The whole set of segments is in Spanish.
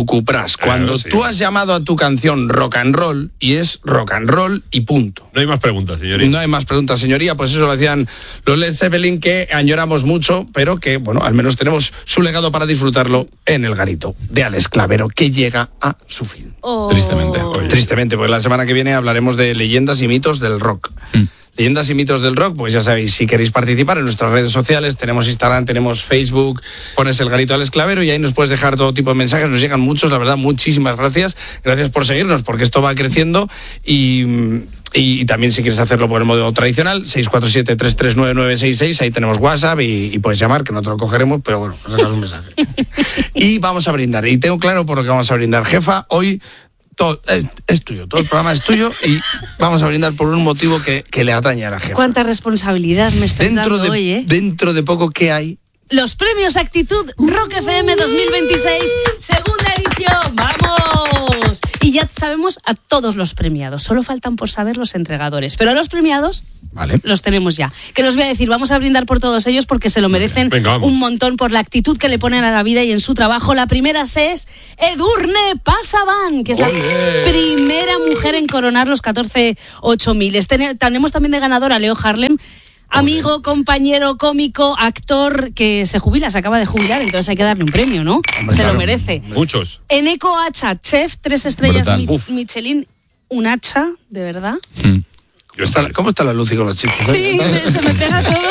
tu Cupras. Cuando tú has llamado a tu canción rock and roll, y es rock and roll y punto. No hay más preguntas, señoría. No hay más preguntas, señoría. Pues eso lo hacían los Led Zeppelin, que añoramos mucho, pero que, bueno, al menos tenemos su legado para disfrutarlo en el garito de Alex Clavero, que llega a su fin. Tristemente, pues la semana que viene hablaremos de leyendas y mitos del rock. Leyendas y mitos del rock, pues ya sabéis, si queréis participar en nuestras redes sociales, tenemos Instagram, tenemos Facebook, pones el garito Alex Clavero y ahí nos puedes dejar todo tipo de mensajes, nos llegan muchos, la verdad, muchísimas gracias por seguirnos, porque esto va creciendo y también si quieres hacerlo por el modo tradicional, 647-339-966, ahí tenemos WhatsApp y puedes llamar, que no te lo cogeremos, pero bueno, nos dejas un mensaje. Y vamos a brindar, y tengo claro por lo que vamos a brindar, jefa, hoy... Todo es tuyo, todo el programa es tuyo y vamos a brindar por un motivo que le atañe a la jefa. Cuánta responsabilidad me estás dando hoy, ¿eh? Dentro de poco, ¿qué hay? Los premios Actitud Rock FM 2026, segunda edición, ¡vamos! Y ya sabemos a todos los premiados, solo faltan por saber los entregadores, pero a los premiados los tenemos ya. Que nos voy a decir, vamos a brindar por todos ellos porque se lo merecen un montón por la actitud que le ponen a la vida y en su trabajo. La primera es Edurne Pasaban, que es la primera mujer en coronar los 14 8000. Tenemos también de ganadora a Leo Harlem, amigo, compañero, cómico, actor que se acaba de jubilar, entonces hay que darle un premio, ¿no? Hombre, se lo merece. Muchos. Eneco Hacha, chef, 3 estrellas Michelin, un hacha, de verdad. ¿Cómo está la luz y con los chistes? Sí, se me pega todo.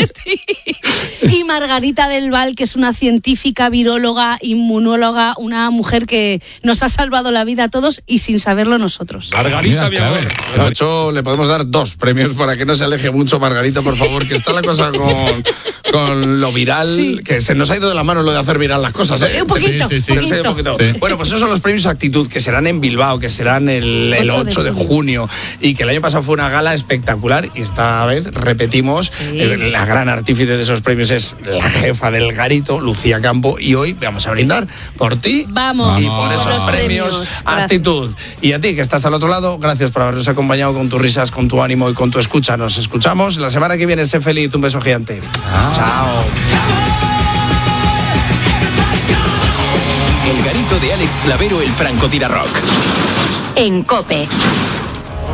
Y Margarita del Val, que es una científica, viróloga, inmunóloga, una mujer que nos ha salvado la vida a todos y sin saberlo nosotros. Margarita, mi amor. De hecho, le podemos dar 2 premios para que no se aleje mucho, Margarita, por favor, que está la cosa con lo viral, que se nos ha ido de la mano lo de hacer viral las cosas, ¿eh? Un poquito. Bueno, pues esos son los premios Actitud, que serán en Bilbao, que serán el 8 de junio, y que el año pasado fue una gala espectacular, y esta vez repetimos, la gran artífice de esos premios es la jefa del garito, Lucía Campo, y hoy vamos a brindar por ti y por esos premios Actitud. Y a ti, que estás al otro lado, gracias por habernos acompañado con tus risas, con tu ánimo y con tu escucha. Nos escuchamos la semana que viene. Sé feliz, un beso gigante. Chao. El garito de Alex Clavero, el francotirador rock. En COPE.